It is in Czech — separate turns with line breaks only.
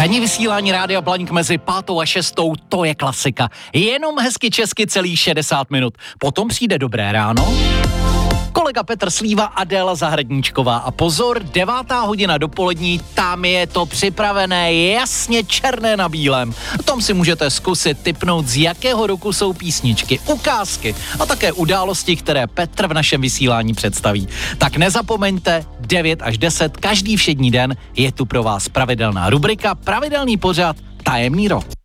Ranní vysílání Rádia Blaník mezi 5. a 6. to je klasika. Jenom hezky česky celých 60 minut. Potom přijde Dobré ráno, kolega Petr Slíva, Adéla Zahradníčková a pozor, 9. hodina dopolední, tam je to připravené jasně černé na bílém. Tom si můžete zkusit tipnout, z jakého roku jsou písničky, ukázky a také události, které Petr v našem vysílání představí. Tak nezapomeňte, 9 až 10, každý všední den je tu pro vás pravidelná rubrika, pravidelný pořad Tajemný rok.